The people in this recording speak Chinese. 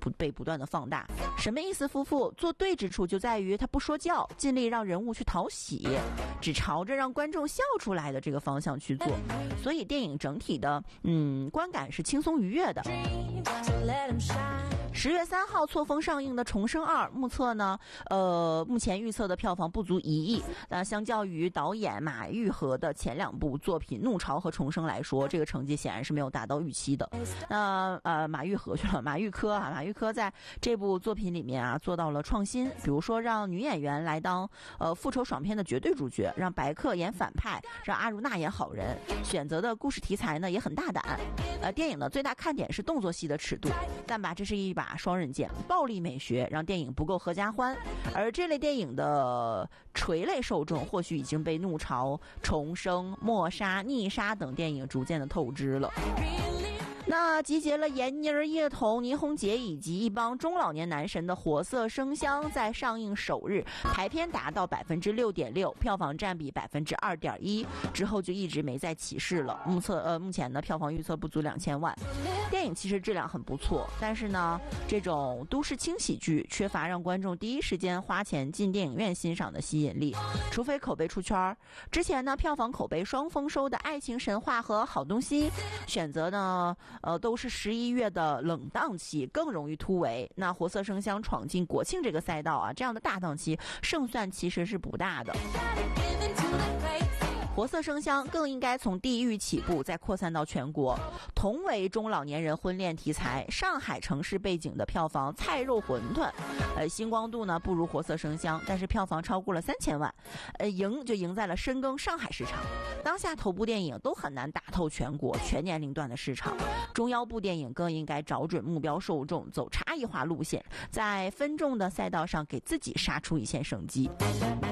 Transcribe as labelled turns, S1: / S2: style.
S1: 被不断的放大。什么意思？夫妇做对之处就在于他不说教，尽力让人物去讨喜，只朝着让观众笑出来的这个方向去做，所以电影整体的观感是轻松愉悦的。10月3号错峰上映的《重生2》，目测呢，目前预测的票房不足1亿。那相较于导演马玉和的前2部作品《怒潮》和《重生》来说，这个成绩显然是没有达到预期的。那马玉科在这部作品里面啊做到了创新，比如说让女演员来当复仇爽片的绝对主角，让白客演反派，让阿如娜演好人，选择的故事题材呢也很大胆。电影的最大看点是动作戏的尺度，但吧，这是一把双刃剑，暴力美学让电影不够合家欢，而这类电影的垂类受众或许已经被怒潮、重生、默杀、逆杀等电影逐渐的透支了。那集结了闫妮、叶童、倪虹洁以及一帮中老年男神的活色生香，在上映首日排片达到 6.6%， 票房占比 2.1%， 之后就一直没再起势了。目前呢票房预测不足2000万。电影其实质量很不错，但是呢这种都市轻喜剧缺乏让观众第一时间花钱进电影院欣赏的吸引力，除非口碑出圈。之前呢票房口碑双丰收的爱情神话和好东西选择呢都是11月的冷档期，更容易突围。那活色生香闯进国庆这个赛道啊，这样的大档期胜算其实是不大的。活色生香更应该从地域起步，再扩散到全国。同为中老年人婚恋题材，上海城市背景的票房《菜肉馄饨》，星光度呢不如活色生香，但是票房超过了3000万，赢在了深耕上海市场。当下头部电影都很难打透全国全年龄段的市场，中腰部电影更应该找准目标受众，走差异化路线，在分众的赛道上给自己杀出一线生机。